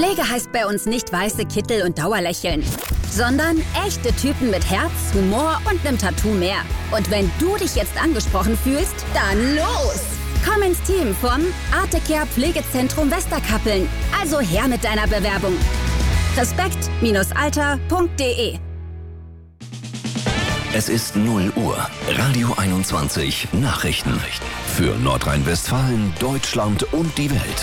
Pflege heißt bei uns nicht weiße Kittel und Dauerlächeln, sondern echte Typen mit Herz, Humor und einem Tattoo mehr. Und wenn du dich jetzt angesprochen fühlst, dann los! Komm ins Team vom Artecare Pflegezentrum Westerkappeln. Also her mit deiner Bewerbung. Respekt-alter.de. Es ist 0 Uhr. Radio 21 Nachrichten. Für Nordrhein-Westfalen, Deutschland und die Welt.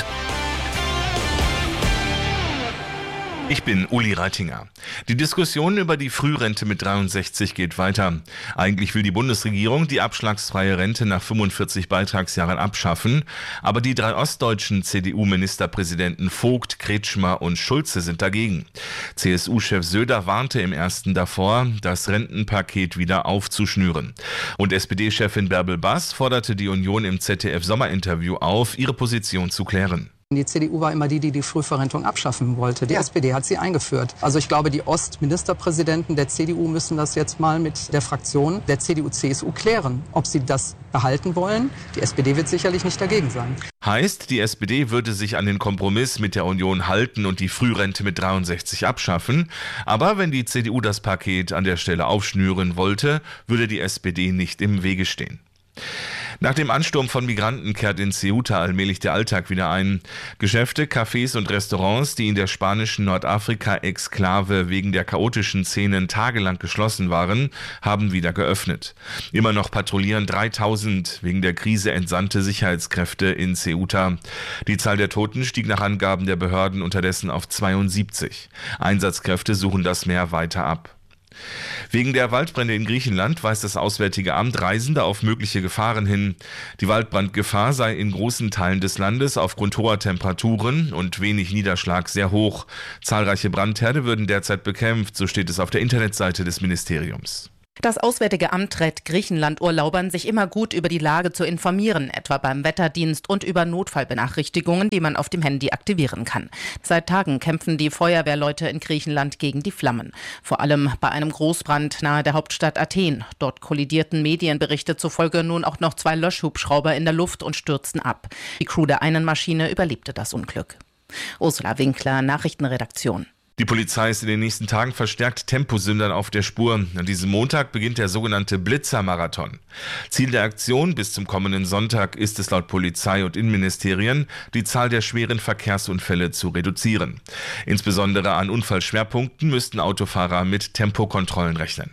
Ich bin Uli Reitinger. Die Diskussion über die Frührente mit 63 geht weiter. Eigentlich will die Bundesregierung die abschlagsfreie Rente nach 45 Beitragsjahren abschaffen. Aber die 3 ostdeutschen CDU-Ministerpräsidenten Vogt, Kretschmer und Schulze sind dagegen. CSU-Chef Söder warnte im ersten davor, das Rentenpaket wieder aufzuschnüren. Und SPD-Chefin Bärbel Bass forderte die Union im ZDF-Sommerinterview auf, ihre Position zu klären. Die CDU war immer die Frühverrentung abschaffen wollte. Die SPD hat sie eingeführt. Also ich glaube, die Ostministerpräsidenten der CDU müssen das jetzt mal mit der Fraktion der CDU-CSU klären, ob sie das behalten wollen. Die SPD wird sicherlich nicht dagegen sein. Heißt, die SPD würde sich an den Kompromiss mit der Union halten und die Frührente mit 63 abschaffen. Aber wenn die CDU das Paket an der Stelle aufschnüren wollte, würde die SPD nicht im Wege stehen. Nach dem Ansturm von Migranten kehrt in Ceuta allmählich der Alltag wieder ein. Geschäfte, Cafés und Restaurants, die in der spanischen Nordafrika-Exklave wegen der chaotischen Szenen tagelang geschlossen waren, haben wieder geöffnet. Immer noch patrouillieren 3000 wegen der Krise entsandte Sicherheitskräfte in Ceuta. Die Zahl der Toten stieg nach Angaben der Behörden unterdessen auf 72. Einsatzkräfte suchen das Meer weiter ab. Wegen der Waldbrände in Griechenland weist das Auswärtige Amt Reisende auf mögliche Gefahren hin. Die Waldbrandgefahr sei in großen Teilen des Landes aufgrund hoher Temperaturen und wenig Niederschlag sehr hoch. Zahlreiche Brandherde würden derzeit bekämpft, so steht es auf der Internetseite des Ministeriums. Das Auswärtige Amt rät Griechenland-Urlaubern, sich immer gut über die Lage zu informieren, etwa beim Wetterdienst und über Notfallbenachrichtigungen, die man auf dem Handy aktivieren kann. Seit Tagen kämpfen die Feuerwehrleute in Griechenland gegen die Flammen. Vor allem bei einem Großbrand nahe der Hauptstadt Athen. Dort kollidierten Medienberichte zufolge nun auch noch 2 Löschhubschrauber in der Luft und stürzten ab. Die Crew der einen Maschine überlebte das Unglück. Ursula Winkler, Nachrichtenredaktion. Die Polizei ist in den nächsten Tagen verstärkt Temposündern auf der Spur. An diesem Montag beginnt der sogenannte Blitzer-Marathon. Ziel der Aktion bis zum kommenden Sonntag ist es laut Polizei und Innenministerien, die Zahl der schweren Verkehrsunfälle zu reduzieren. Insbesondere an Unfallschwerpunkten müssten Autofahrer mit Tempokontrollen rechnen.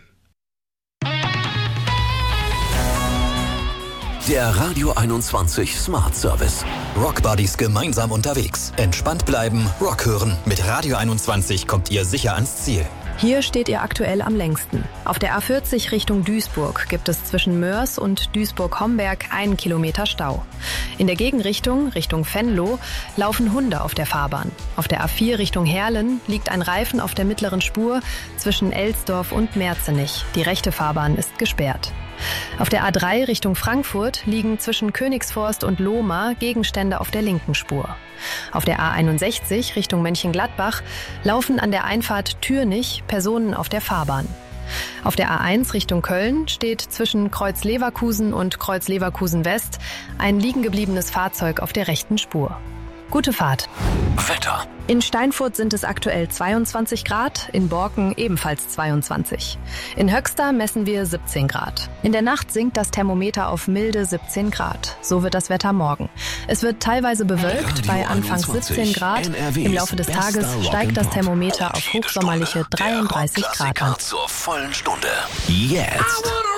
Der Radio 21 Smart Service. Rock Buddies gemeinsam unterwegs. Entspannt bleiben, Rock hören. Mit Radio 21 kommt ihr sicher ans Ziel. Hier steht ihr aktuell am längsten. Auf der A40 Richtung Duisburg gibt es zwischen Mörs und Duisburg-Homberg 1 Kilometer Stau. In der Gegenrichtung, Richtung Venlo, laufen Hunde auf der Fahrbahn. Auf der A4 Richtung Herlen liegt ein Reifen auf der mittleren Spur zwischen Elsdorf und Merzenich. Die rechte Fahrbahn ist gesperrt. Auf der A3 Richtung Frankfurt liegen zwischen Königsforst und Lohmar Gegenstände auf der linken Spur. Auf der A61 Richtung Mönchengladbach laufen an der Einfahrt Türnich Personen auf der Fahrbahn. Auf der A1 Richtung Köln steht zwischen Kreuz Leverkusen und Kreuz Leverkusen West ein liegengebliebenes Fahrzeug auf der rechten Spur. Gute Fahrt. Wetter. In Steinfurt sind es aktuell 22 Grad, in Borken ebenfalls 22. In Höxter messen wir 17 Grad. In der Nacht sinkt das Thermometer auf milde 17 Grad. So wird das Wetter morgen. Es wird teilweise bewölkt, bei anfangs 17 Grad. Im Laufe des Tages steigt das Thermometer auf hochsommerliche 33 Grad an. Zur vollen Stunde. Jetzt.